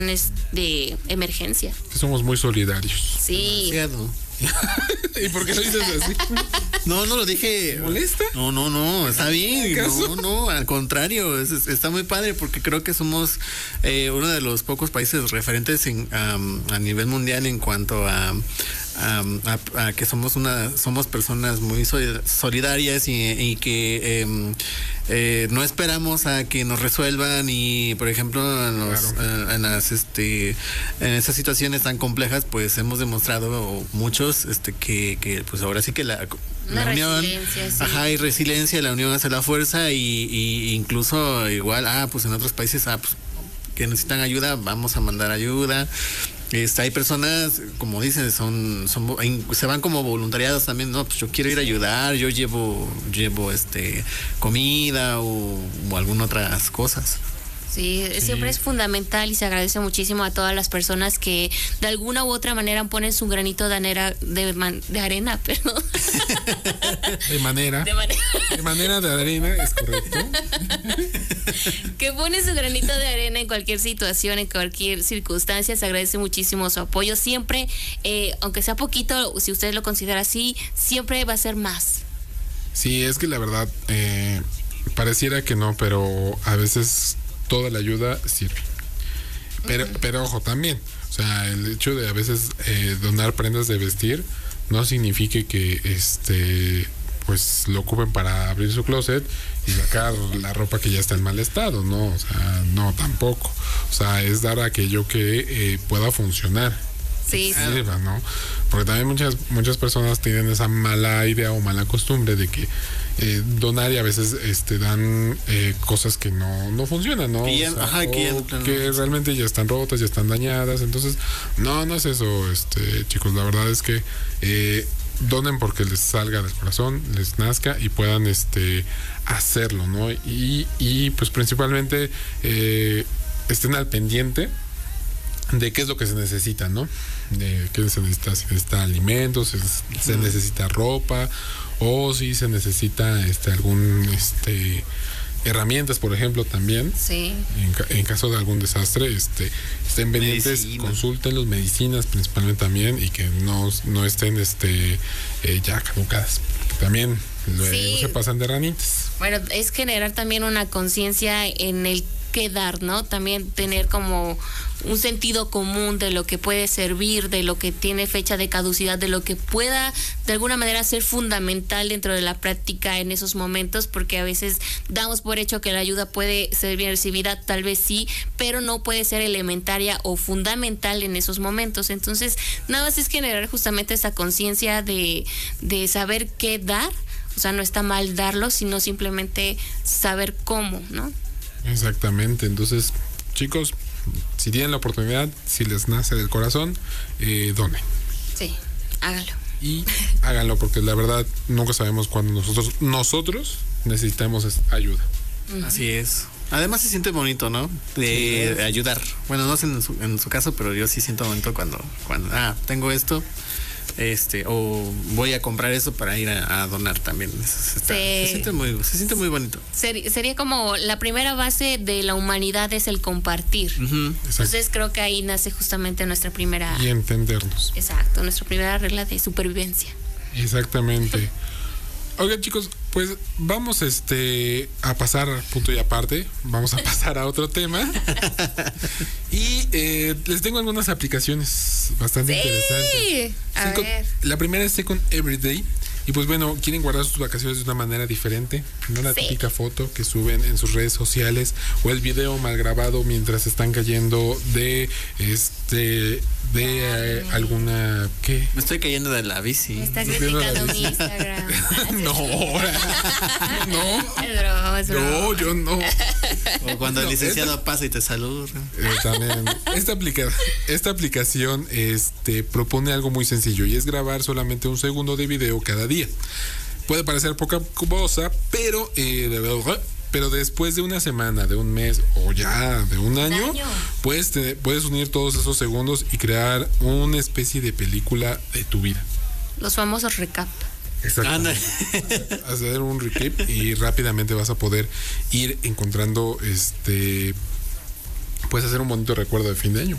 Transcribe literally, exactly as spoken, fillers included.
de emergencia. Somos muy solidarios. Sí. Demasiado. ¿Y por qué lo dices así? No, no lo dije. ¿Te molesta? No, no, no, está bien. ¿Acaso? No, no, al contrario, es- es- está muy padre porque creo que somos eh, uno de los pocos países referentes en, am, a nivel mundial en cuanto a, am, a, a que somos una, somos personas muy solid- solidarias y, y que em, eh, no esperamos a que nos resuelvan y, por ejemplo, en, los, eh, en las, este, en esas situaciones tan complejas, pues hemos demostrado muchos, este, que, que pues ahora sí que la Una la unión, resiliencia, sí. ajá, y resiliencia, la unión hace la fuerza y, y incluso igual, ah, pues en otros países, ah, pues que necesitan ayuda, vamos a mandar ayuda. Este, hay personas, como dicen, son, son, se van como voluntariados también, no, pues yo quiero ir a ayudar, yo llevo, llevo este comida o, o algunas otras cosas. Sí, siempre es fundamental y se agradece muchísimo a todas las personas que de alguna u otra manera ponen su granito de arena, de, man- de arena, perdón. De manera. De manera. De manera de arena, es correcto. Que pone su granito de arena en cualquier situación, en cualquier circunstancia. Se agradece muchísimo su apoyo. Siempre, eh, aunque sea poquito, si usted lo considera así, siempre va a ser más. Sí, es que la verdad, eh, pareciera que no, pero a veces toda la ayuda sirve. Pero, uh-huh. pero ojo, también, o sea, el hecho de a veces eh, donar prendas de vestir no significa que este pues lo ocupen para abrir su closet y sacar la ropa que ya está en mal estado, ¿no? O sea, no tampoco. O sea, es dar aquello que eh, pueda funcionar. Sí, sí. Sirva, ¿no? Porque también muchas muchas personas tienen esa mala idea o mala costumbre de que eh, donar y a veces este dan eh, cosas que no, no funcionan, ¿no? Que ya, o sea, ajá, que, ya, o claro. que realmente ya están rotas, ya están dañadas. Entonces, no, no es eso, este chicos. La verdad es que eh, donen porque les salga del corazón, les nazca y puedan este hacerlo, ¿no? Y, y pues principalmente eh, estén al pendiente de qué es lo que se necesita, ¿no? De qué se necesita, si necesita alimentos, se, se necesita ropa, o si se necesita este algún este herramientas, por ejemplo, también. Sí. En, en caso de algún desastre, este estén pendientes, Medicina. consulten las medicinas principalmente también y que no, no estén este eh, ya caducadas. También luego Sí. se pasan de ranitas. Bueno, es generar también una conciencia en el qué dar, ¿no? También tener como un sentido común de lo que puede servir, de lo que tiene fecha de caducidad, de lo que pueda de alguna manera ser fundamental dentro de la práctica en esos momentos, porque a veces damos por hecho que la ayuda puede ser bien recibida, tal vez sí, pero no puede ser elementaria o fundamental en esos momentos. Entonces, nada más es generar justamente esa conciencia de, de saber qué dar. O sea, no está mal darlo, sino simplemente saber cómo, ¿no? Exactamente, entonces chicos, si tienen la oportunidad, si les nace del corazón, eh, donen. Sí, hágalo. Y háganlo porque la verdad nunca sabemos cuándo nosotros nosotros necesitamos ayuda. Uh-huh. Así es. Además se siente bonito, ¿no? De, sí, de ayudar. Bueno, no sé en su, en su caso, pero yo sí siento bonito cuando, cuando ah, tengo esto. Este, o voy a comprar eso para ir a, a donar también. Se, está, sí. se siente muy, se siente muy bonito. Ser, sería como la primera base de la humanidad es el compartir. Uh-huh. Entonces creo que ahí nace justamente nuestra primera. Y entendernos. Exacto, nuestra primera regla de supervivencia. Exactamente. Oigan, chicos, pues vamos este a pasar punto y aparte, vamos a pasar a otro tema. Y eh, les tengo algunas aplicaciones bastante sí, interesantes. a Second, ver. La primera es Second Everyday. Y pues bueno, quieren guardar sus vacaciones de una manera diferente, no la sí. típica foto que suben en sus redes sociales o el video mal grabado mientras están cayendo de este de eh, alguna ¿qué? Me estoy cayendo de la bici. Me está criticando mi Instagram. No, no. Es broma, es broma. No, yo no. O cuando No, el licenciado esta, pasa y te saluda. Eh, también. Esta, aplica, esta aplicación este, propone algo muy sencillo y es grabar solamente un segundo de video cada día. Puede parecer poca cosa, pero eh, de verdad, pero después de una semana, de un mes o ya de un año, ¿Un año? Puedes, te, puedes unir todos esos segundos y crear una especie de película de tu vida. Los famosos recap. Exacto. Hacer un recap y rápidamente vas a poder ir encontrando este, puedes hacer un bonito recuerdo de fin de año.